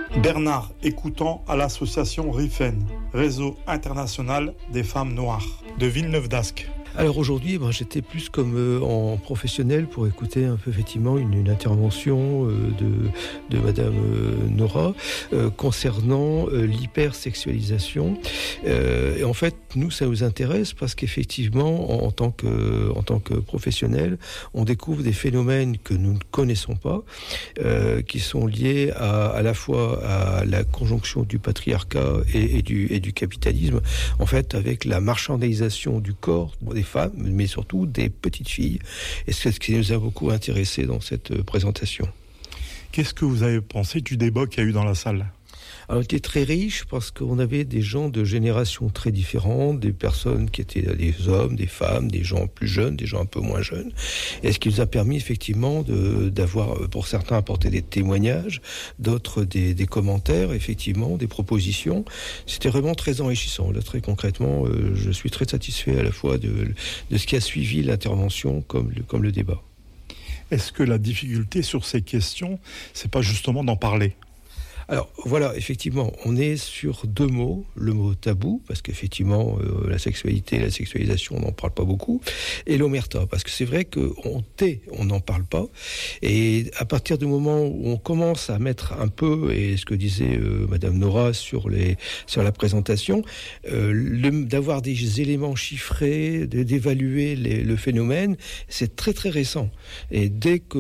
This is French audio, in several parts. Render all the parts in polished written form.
Bernard Écoutant à l'association RIFEN, Réseau international des femmes noires, de Villeneuve d'Ascq. Alors aujourd'hui, j'étais plus comme en professionnel pour écouter un peu effectivement une intervention de Madame Nora concernant l'hypersexualisation. Et en fait, nous, ça nous intéresse parce qu'effectivement, en tant que professionnel, on découvre des phénomènes que nous ne connaissons pas, qui sont liés à la fois à la conjonction du patriarcat et du capitalisme, en fait, avec la marchandisation du corps des femmes, mais surtout des petites filles. Et c'est ce qui nous a beaucoup intéressés dans cette présentation. Qu'est-ce que vous avez pensé du débat qu'il y a eu dans la salle ? Alors, on était très riche parce qu'on avait des gens de générations très différentes, des personnes qui étaient des hommes, des femmes, des gens plus jeunes, des gens un peu moins jeunes. Et ce qui nous a permis effectivement d'avoir, pour certains, apporté des témoignages, d'autres des commentaires, effectivement, des propositions. C'était vraiment très enrichissant. Là, très concrètement, je suis très satisfait à la fois de ce qui a suivi l'intervention comme le débat. Est-ce que la difficulté sur ces questions, c'est pas justement d'en parler ? Alors voilà, effectivement, on est sur deux mots, le mot tabou, parce qu'effectivement, la sexualité, la sexualisation, on n'en parle pas beaucoup, et l'omerta, parce que c'est vrai on n'en parle pas, et à partir du moment où on commence à mettre un peu, et ce que disait Madame Nora sur la présentation, d'avoir des éléments chiffrés, d'évaluer le phénomène, c'est très très récent, et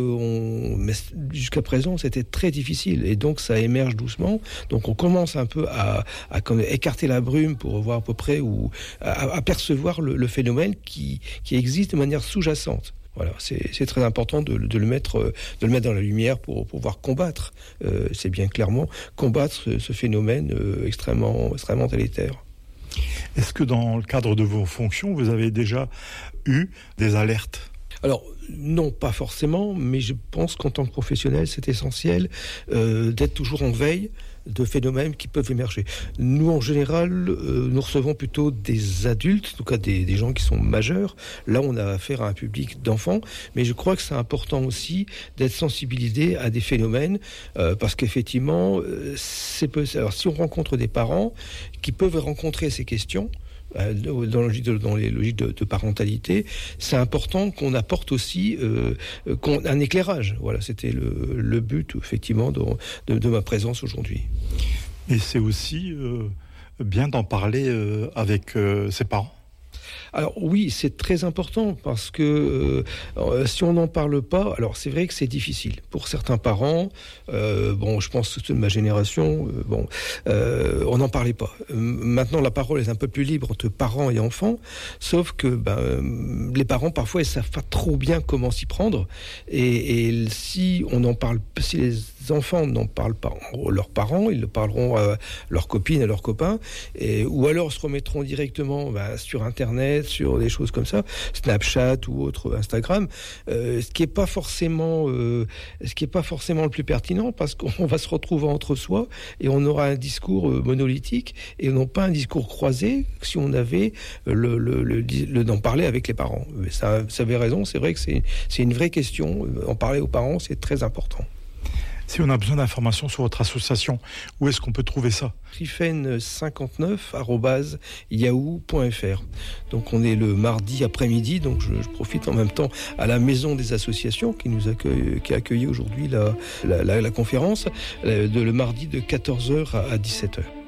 jusqu'à présent, c'était très difficile, et donc ça émerge doucement, donc on commence un peu à écarter la brume pour voir à peu près ou à percevoir le phénomène qui existe de manière sous-jacente. Voilà, c'est très important de le mettre dans la lumière pour pouvoir combattre, c'est bien clairement combattre ce phénomène extrêmement délétère. Est-ce que dans le cadre de vos fonctions, vous avez déjà eu des alertes ? Alors, non, pas forcément, mais je pense qu'en tant que professionnel, c'est essentiel d'être toujours en veille de phénomènes qui peuvent émerger. Nous, en général, nous recevons plutôt des adultes, en tout cas des gens qui sont majeurs. Là, on a affaire à un public d'enfants, mais je crois que c'est important aussi d'être sensibilisé à des phénomènes, parce qu'effectivement, alors, si on rencontre des parents qui peuvent rencontrer ces questions, dans les logiques de parentalité, c'est important qu'on apporte aussi un éclairage. Voilà, c'était le but, effectivement, de ma présence aujourd'hui. Et c'est aussi bien d'en parler avec ses parents. Alors oui, c'est très important parce que si on n'en parle pas, alors c'est vrai que c'est difficile pour certains parents. Je pense que de ma génération, on n'en parlait pas. Maintenant, la parole est un peu plus libre entre parents et enfants, sauf que les parents parfois ils savent pas trop bien comment s'y prendre. Et si on en parle, si les enfants n'en parlent pas à leurs parents, ils le parleront à leurs copines, à leurs copains, ou alors se remettront directement sur Internet, sur des choses comme ça, Snapchat ou autre, Instagram, ce qui est pas forcément le plus pertinent, parce qu'on va se retrouver entre soi et on aura un discours monolithique et non pas un discours croisé si on avait d'en parler avec les parents. Ça avait raison, c'est vrai que c'est une vraie question. En parler aux parents, c'est très important. Si on a besoin d'informations sur votre association, où est-ce qu'on peut trouver ça ? rifen59@yahoo.fr. Donc on est le mardi après-midi, donc je profite en même temps à la maison des associations qui a accueilli aujourd'hui la conférence, le mardi de 14h à 17h.